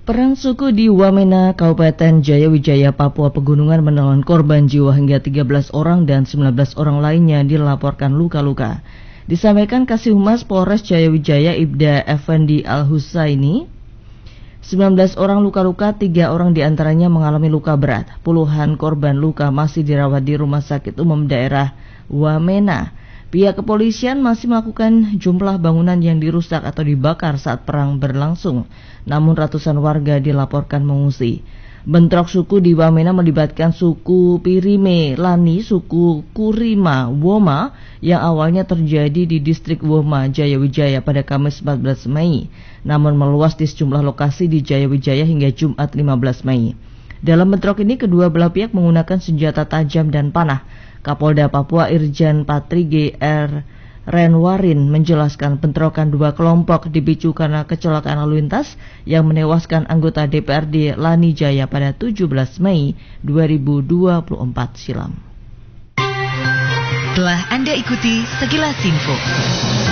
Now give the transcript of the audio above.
Perang suku di Wamena, Kabupaten Jayawijaya, Papua Pegunungan menelan korban jiwa hingga 13 orang dan 19 orang lainnya dilaporkan luka-luka. Disampaikan Kasih Humas Polres Jayawijaya Ibda Effendi Al-Husaini, 19 orang luka-luka, 3 orang diantaranya mengalami luka berat. Puluhan korban luka masih dirawat di Rumah Sakit Umum Daerah Wamena. Pihak kepolisian masih melakukan jumlah bangunan yang dirusak atau dibakar saat perang berlangsung. Namun ratusan warga dilaporkan mengungsi. Bentrok suku di Wamena melibatkan suku Pirime Lani, suku Kurima Woma yang awalnya terjadi di distrik Woma, Jayawijaya pada Kamis 14 Mei. Namun meluas di sejumlah lokasi di Jayawijaya hingga Jumat 15 Mei. Dalam bentrok ini kedua belah pihak menggunakan senjata tajam dan panah. Kapolda Papua Irjen Patri G.R. Renwarin menjelaskan bentrokan dua kelompok dipicu karena kecelakaan lalu lintas yang menewaskan anggota DPRD Lani Jaya pada 17 Mei 2024 silam. Telah Anda ikuti Sekilas Info.